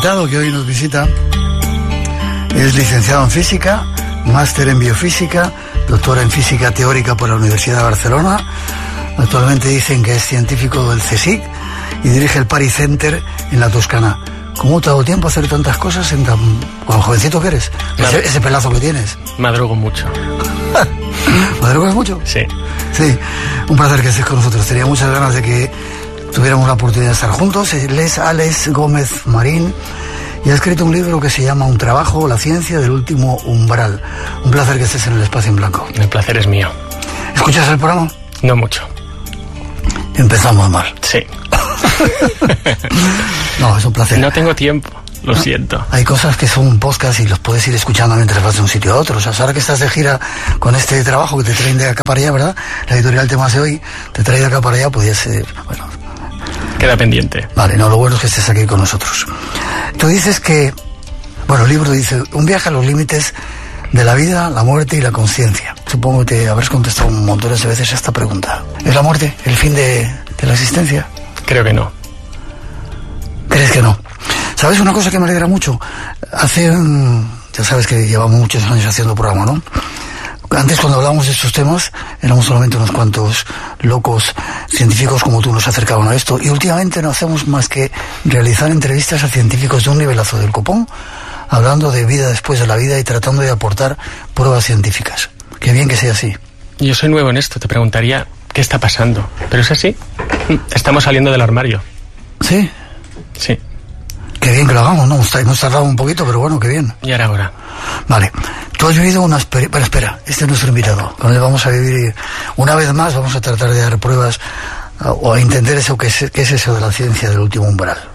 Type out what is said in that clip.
invitado que hoy nos visita es licenciado en Física, máster en Biofísica, doctor en Física Teórica por la Universidad de Barcelona. Actualmente dicen que es científico del CSIC y dirige el Paris Center en la Toscana. ¿Cómo te ha dado tiempo a hacer tantas cosas con lo jovencito que eres? Ese pelazo que tienes. Madrugo mucho. ¿Madrugas mucho? Sí. Sí, un placer que estés con nosotros. Tenía muchas ganas de que tuviéramos la oportunidad de estar juntos. Él es Alex Gómez Marín y ha escrito un libro que se llama Un trabajo, la ciencia del último umbral. Un placer que estés en el Espacio en Blanco. El placer es mío. ¿Escuchas el programa? No mucho. Empezamos mal. Sí. No, es un placer. No tengo tiempo, lo siento. Hay cosas que son podcast y los puedes ir escuchando mientras vas de un sitio a otro. O sea, ahora que estás de gira con este trabajo que te traen de acá para allá, ¿verdad? La editorial Temas de Hoy te trae de acá para allá, podías ser, bueno... Queda pendiente. Vale, no, lo bueno es que estés aquí con nosotros. Tú dices que, bueno, el libro dice, un viaje a los límites de la vida, la muerte y la conciencia. Supongo que te habrás contestado un montón de veces a esta pregunta. ¿Es la muerte el fin de la existencia? Creo que no. ¿Crees que no? ¿Sabes una cosa que me alegra mucho? Ya sabes que llevamos muchos años haciendo programa, ¿no? Antes, cuando hablábamos de estos temas, éramos solamente unos cuantos locos científicos como tú nos acercaban a esto. Y últimamente no hacemos más que realizar entrevistas a científicos de un nivelazo del copón, hablando de vida después de la vida y tratando de aportar pruebas científicas. Qué bien que sea así. Yo soy nuevo en esto, te preguntaría qué está pasando. ¿Pero es así? Estamos saliendo del armario. ¿Sí? Sí. Qué bien que lo hagamos, ¿no? Hemos tardado un poquito, pero bueno, qué bien. Y ahora. Vale. Tú has vivido una experiencia... Pero espera, este es nuestro invitado. Con él vamos a vivir... Una vez más vamos a tratar de dar pruebas o a entender eso, qué es eso de la ciencia del último umbral.